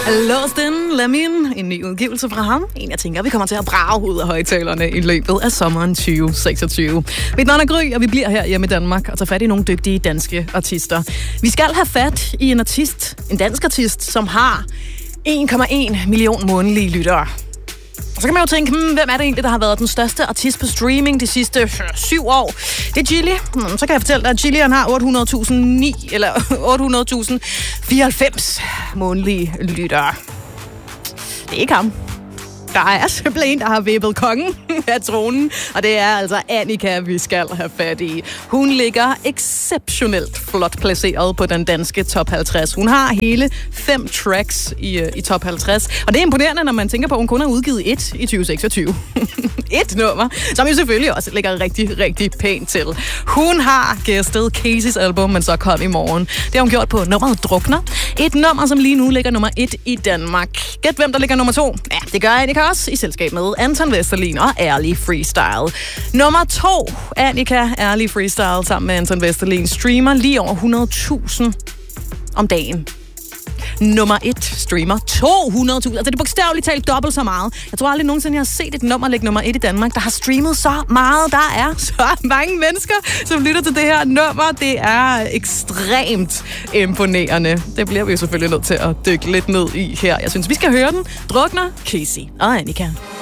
Lost in Lemon, en ny udgivelse fra ham. En, jeg tænker, vi kommer til at brage ud af højtalerne i løbet af sommeren 2026. Mit navn er Gry, og vi bliver her hjemme i Danmark og tager fat i nogle dygtige danske artister. Vi skal have fat i en dansk artist, som har 1,1 million månedlige lyttere. Og så kan man jo tænke, hvem er det egentlig, der har været den største artist på streaming de sidste 7 år? Det er Gilly. Så kan jeg fortælle dig, at Gilly har 800.094 månedlige lyttere. Det er ikke ham. Der er simpelthen en, der har vippet kongen af tronen, og det er altså Annika, vi skal have fat i. Hun ligger exceptionelt flot placeret på den danske top 50. Hun har hele 5 tracks i top 50, og det er imponerende, når man tænker på, at hun kun har udgivet 1 i 2026. Et nummer, som jo selvfølgelig også ligger rigtig, rigtig pænt til. Hun har gæstet Casey's album, men så kom i morgen. Det har hun gjort på nummeret Drukner. Et nummer, som lige nu ligger nummer 1 i Danmark. Gæt hvem, der ligger nummer 2? Ja, det gør Annika også i selskab med Anton Vesterlin og Ærlig Freestyle. Nummer 2, Annika, Ærlig Freestyle sammen med Anton Vesterlin, streamer lige over 100.000 om dagen. Nummer 1 streamer 200.000. Altså det er bogstaveligt talt dobbelt så meget. Jeg tror aldrig nogensinde, jeg har set et nummer ligge nummer 1 i Danmark, der har streamet så meget. Der er så mange mennesker, som lytter til det her nummer. Det er ekstremt imponerende. Det bliver vi jo selvfølgelig nødt til at dykke lidt ned i her. Jeg synes, vi skal høre den. Drukner, Casey og Annika.